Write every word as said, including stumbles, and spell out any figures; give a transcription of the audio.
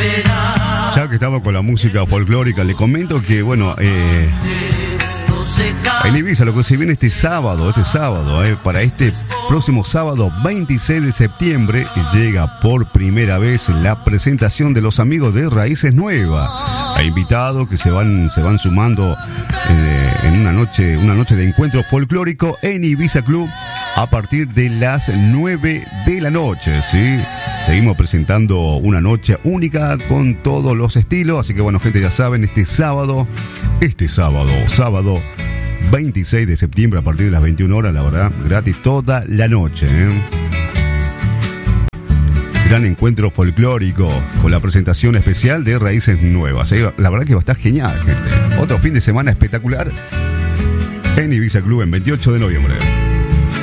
Ya que estamos con la música folclórica, le comento que, bueno, eh, en Ibiza, lo que se viene este sábado, este sábado, eh, para este próximo sábado veintiséis de septiembre, llega por primera vez la presentación de los amigos de Raíces Nuevas. Hay invitados que se van, se van sumando eh, en una noche, una noche de encuentro folclórico en Ibiza Club a partir de las nueve de la noche, ¿sí? Seguimos presentando una noche única con todos los estilos, así que bueno, gente, ya saben, este sábado, este sábado, sábado veintiséis de septiembre a partir de las veintiuna horas, la verdad, gratis toda la noche, ¿eh? Gran encuentro folclórico con la presentación especial de Raíces Nuevas, ¿eh? La verdad que va a estar genial, gente. Otro fin de semana espectacular en Ibiza Club en veintiocho de noviembre.